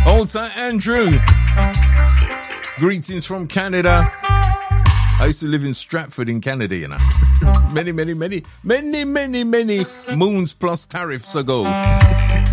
Old time Andrew. Greetings from Canada. I used to live in Stratford in Canada, you know. many moons plus tariffs ago.